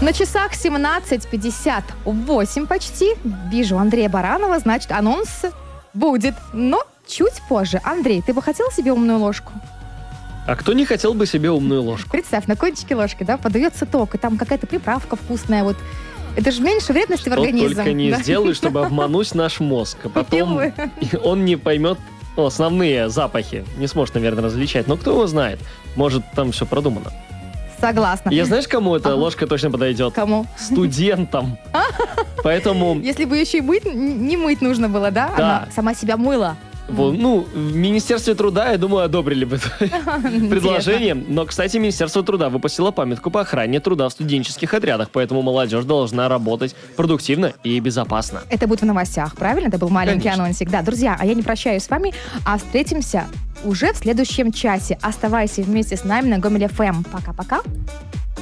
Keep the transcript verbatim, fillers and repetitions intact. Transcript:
На часах семнадцать пятьдесят восемь почти. Вижу Андрея Баранова, значит, анонс будет. Но чуть позже. Андрей, ты бы хотел себе умную ложку? А кто не хотел бы себе умную ложку? Представь, на кончике ложки, да, подается ток, и там какая-то приправка вкусная, вот. Это же меньше вредности в организм. Что только не да? сделаю, чтобы обмануть наш мозг. А потом он не поймет ну, основные запахи. Не сможет, наверное, различать. Но кто его знает? Может, там все продумано. Согласна. Я знаешь, кому эта ага. ложка точно подойдет? Кому? Студентам. Поэтому... Если бы еще и мыть, не мыть нужно было, да? Да. Она сама себя мыла. Вот, ну, в Министерстве труда, я думаю, одобрили бы предложение. Но, кстати, Министерство труда выпустило памятку по охране труда в студенческих отрядах, поэтому молодежь должна работать продуктивно и безопасно. Это будет в новостях, правильно? Это был маленький Конечно. анонсик. Да, друзья, а я не прощаюсь с вами, а встретимся уже в следующем часе. Оставайся вместе с нами на Гомель эф эм. Пока-пока.